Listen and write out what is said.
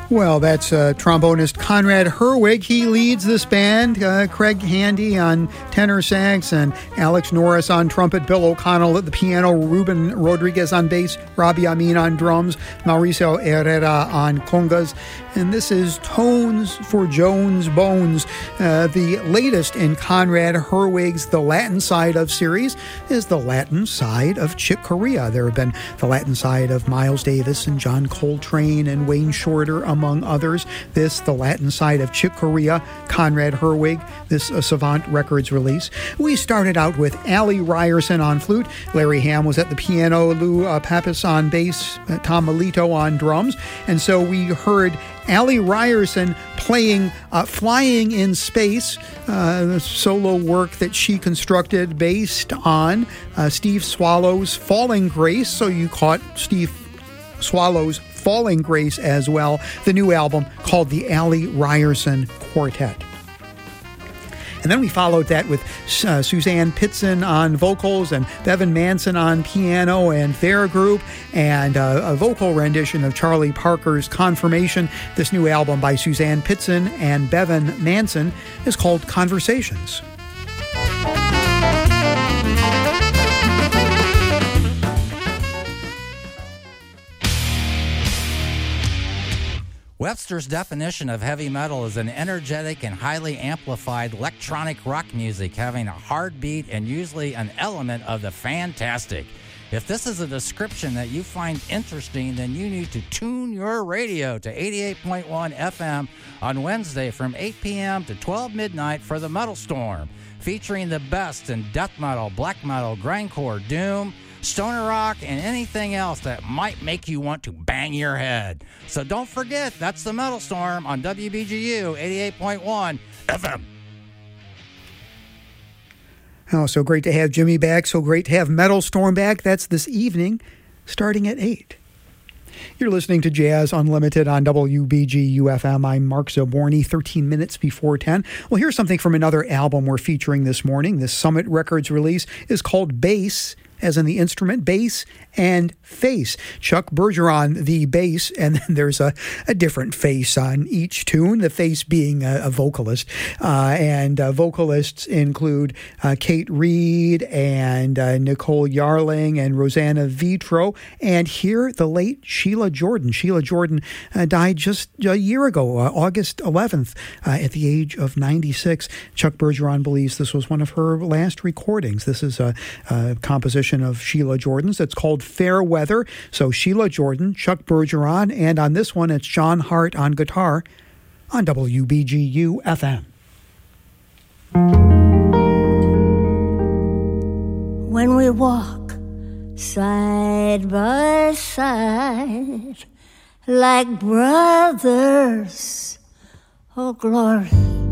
Well, that's trombonist Conrad Herwig. He leads this band. Craig Handy on tenor sax and Alex Norris on trumpet, Bill O'Connell at the piano, Ruben Rodriguez on bass, Robbie Amin on drums, Mauricio Herrera on congas. And this is Tones for Jones Bones. The latest in Conrad Herwig's The Latin Side of series is The Latin Side of Chick Corea. There have been The Latin Side of Miles Davis and John Coltrane and Wayne Shorter, among others. This, The Latin Side of Chick Corea, Conrad Herwig, this Savant Records release. We started out with Allie Ryerson on flute, Larry Ham was at the piano, Lou Pappas on bass, Tom Melito on drums, and so we heard Allie Ryerson playing Flying in Space, solo work that she constructed based on Steve Swallow's Falling Grace, so you caught Steve Swallow's Falling Grace as well, the new album called the Allie Ryerson Quartet. And then we followed that with Suzanne Pitson on vocals and Bevan Manson on piano and their group, and a vocal rendition of Charlie Parker's Confirmation. This new album by Suzanne Pitson and Bevan Manson is called Conversations. Webster's definition of heavy metal is an energetic and highly amplified electronic rock music having a hard beat and usually an element of the fantastic. If this is a description that you find interesting, then you need to tune your radio to 88.1 FM on Wednesday from 8 p.m. to 12 midnight for the Metal Storm, featuring the best in death metal, black metal, grindcore, doom, stoner rock, and anything else that might make you want to bang your head. So don't forget, that's the Metal Storm on WBGU 88.1 FM. Oh, so great to have Jimmy back. So great to have Metal Storm back. That's this evening, starting at 8. You're listening to Jazz Unlimited on WBGU-FM. I'm Mark Zaborny, 13 minutes before 10. Well, here's something from another album we're featuring this morning. This Summit Records release is called Bass, as in the instrument, bass and face. Chuck Bergeron, the bass, and then there's a different face on each tune, the face being a vocalist. And vocalists include Kate Reed and Nicole Yarling and Rosanna Vitro. And here, the late Sheila Jordan. Sheila Jordan died just a year ago, August 11th, at the age of 96. Chuck Bergeron believes this was one of her last recordings. This is a composition of Sheila Jordan's. It's called Fair Weather. So Sheila Jordan, Chuck Bergeron, and on this one, it's John Hart on guitar on WBGU-FM. When we walk side by side like brothers, oh glory,